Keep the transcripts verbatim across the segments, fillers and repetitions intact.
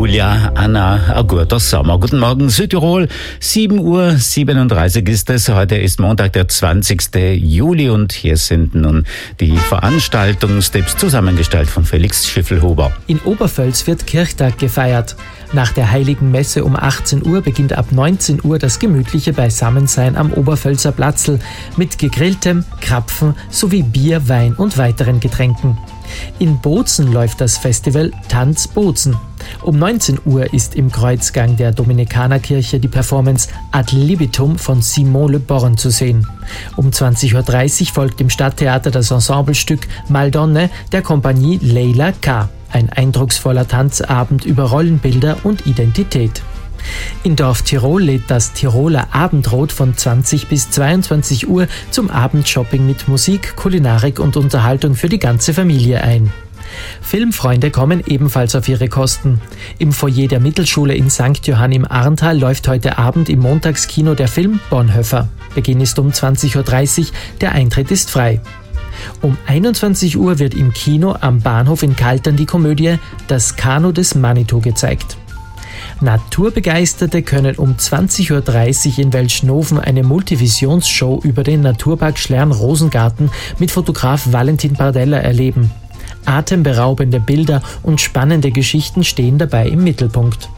Julia, Anna, ein guter Sommer. Guten Morgen, Südtirol. sieben Uhr siebenunddreißig ist es. Heute ist Montag, der zwanzigste Juli und hier sind nun die Veranstaltungstipps zusammengestellt von Felix Schiffelhuber. In Obervöls wird Kirchtag gefeiert. Nach der Heiligen Messe um achtzehn Uhr beginnt ab neunzehn Uhr das gemütliche Beisammensein am Obervölzer Platzl mit gegrilltem, Krapfen sowie Bier, Wein und weiteren Getränken. In Bozen läuft das Festival Tanz Bozen. Um neunzehn Uhr ist im Kreuzgang der Dominikanerkirche die Performance Ad libitum von Simon Le Born zu sehen. Um zwanzig Uhr dreißig folgt im Stadttheater das Ensemblestück Maldonne der Kompanie Leila K. Ein eindrucksvoller Tanzabend über Rollenbilder und Identität. In Dorf Tirol lädt das Tiroler Abendrot von zwanzig bis zweiundzwanzig Uhr zum Abendshopping mit Musik, Kulinarik und Unterhaltung für die ganze Familie ein. Filmfreunde kommen ebenfalls auf ihre Kosten. Im Foyer der Mittelschule in Sankt Johann im Arntal läuft heute Abend im Montagskino der Film Bonhoeffer. Beginn ist um zwanzig Uhr dreißig, der Eintritt ist frei. Um einundzwanzig Uhr wird im Kino am Bahnhof in Kaltern die Komödie Das Kanu des Manitou gezeigt. Naturbegeisterte können um zwanzig Uhr dreißig in Welschnoven eine Multivisionsshow über den Naturpark Schlern-Rosengarten mit Fotograf Valentin Bardella erleben. Atemberaubende Bilder und spannende Geschichten stehen dabei im Mittelpunkt.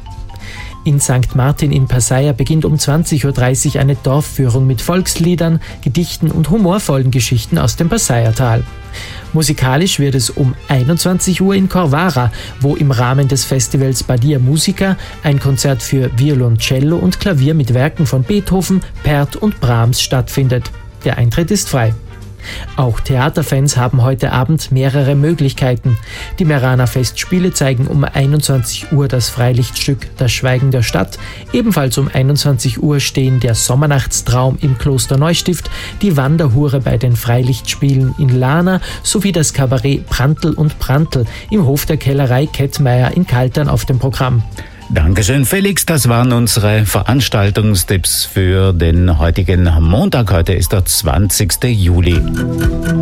In Sankt Martin in Passaia beginnt um zwanzig Uhr dreißig eine Dorfführung mit Volksliedern, Gedichten und humorvollen Geschichten aus dem Passaiatal. Musikalisch wird es um einundzwanzig Uhr in Corvara, wo im Rahmen des Festivals Badia Musica ein Konzert für Violoncello und Klavier mit Werken von Beethoven, Pärt und Brahms stattfindet. Der Eintritt ist frei. Auch Theaterfans haben heute Abend mehrere Möglichkeiten. Die Meraner Festspiele zeigen um einundzwanzig Uhr das Freilichtstück Das Schweigen der Stadt. Ebenfalls um einundzwanzig Uhr stehen der Sommernachtstraum im Kloster Neustift, die Wanderhure bei den Freilichtspielen in Lana sowie das Kabarett Prantl und Prantl im Hof der Kellerei Kettmeier in Kaltern auf dem Programm. Dankeschön, Felix. Das waren unsere Veranstaltungstipps für den heutigen Montag. Heute ist der zwanzigste Juli.